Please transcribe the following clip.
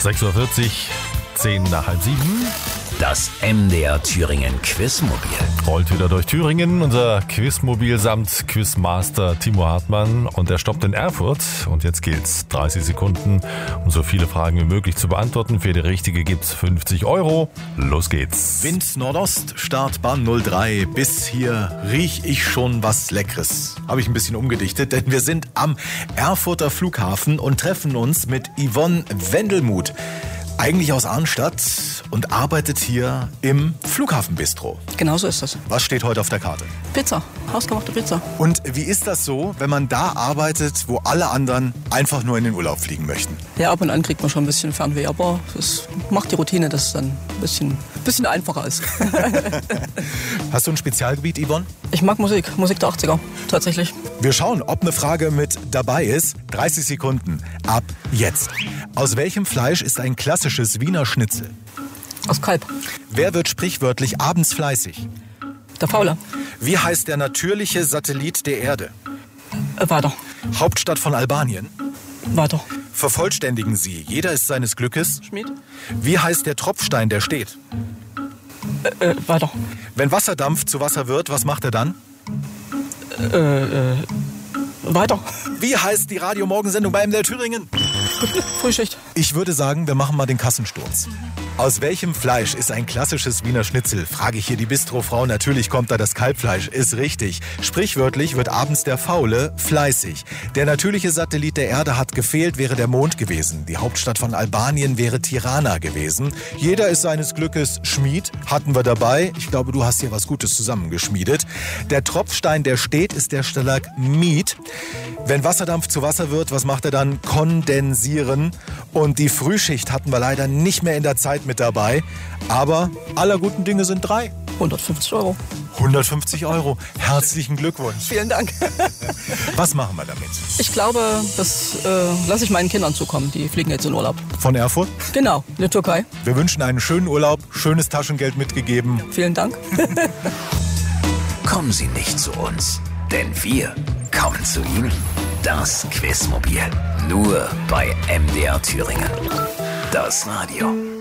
6.40 Uhr, 10 nach halb 7. Das MDR Thüringen Quizmobil. Rollt wieder durch Thüringen, unser Quizmobil samt Quizmaster Timo Hartmann. Und er stoppt in Erfurt. Und jetzt gilt's 30 Sekunden, um so viele Fragen wie möglich zu beantworten. Für die richtige gibt's 50 Euro. Los geht's. Wind Nordost, Startbahn 03. Bis hier riech ich schon was Leckeres. Habe ich ein bisschen umgedichtet, denn wir sind am Erfurter Flughafen und treffen uns mit Yvonne Wendelmuth. Eigentlich aus Arnstadt und arbeitet hier im Flughafenbistro. Genau so ist das. Was steht heute auf der Karte? Pizza, hausgemachte Pizza. Und wie ist das so, wenn man da arbeitet, wo alle anderen einfach nur in den Urlaub fliegen möchten? Ja, ab und an kriegt man schon ein bisschen Fernweh, aber es macht die Routine, dass es dann ein bisschen einfacher ist. Hast du ein Spezialgebiet, Yvonne? Ich mag Musik der 80er, tatsächlich. Wir schauen, ob eine Frage mit dabei ist. 30 Sekunden ab jetzt. Aus welchem Fleisch ist ein klassisches Wiener Schnitzel? Aus Kalb. Wer wird sprichwörtlich abends fleißig? Der Faule. Wie heißt der natürliche Satellit der Erde? Weiter. Hauptstadt von Albanien? Weiter. Vervollständigen Sie. Jeder ist seines Glückes. Schmied. Wie heißt der Tropfstein, der steht? Weiter. Wenn Wasserdampf zu Wasser wird, was macht er dann? Weiter. Wie heißt die Radio-Morgensendung bei MDR Thüringen? Frühschicht. Ich würde sagen, wir machen mal den Kassensturz. Aus welchem Fleisch ist ein klassisches Wiener Schnitzel? Frage ich hier die Bistrofrau. Natürlich kommt da das Kalbfleisch. Ist richtig. Sprichwörtlich wird abends der Faule fleißig. Der natürliche Satellit der Erde hat gefehlt, wäre der Mond gewesen. Die Hauptstadt von Albanien wäre Tirana gewesen. Jeder ist seines Glückes Schmied. Hatten wir dabei. Ich glaube, du hast hier was Gutes zusammengeschmiedet. Der Tropfstein, der steht, ist der Stalagmit. Wenn Wasserdampf zu Wasser wird, was macht er dann? Kondensieren. Und die Frühschicht hatten wir leider nicht mehr in der Zeit mit dabei. Aber aller guten Dinge sind 3. 150 Euro. 150 Euro. Herzlichen Glückwunsch. Vielen Dank. Was machen wir damit? Ich glaube, das lasse ich meinen Kindern zukommen. Die fliegen jetzt in Urlaub. Von Erfurt? Genau, in der Türkei. Wir wünschen einen schönen Urlaub, schönes Taschengeld mitgegeben. Vielen Dank. Kommen Sie nicht zu uns, denn wir kommen zu Ihnen. Das Quizmobil. Nur bei MDR Thüringen. Das Radio.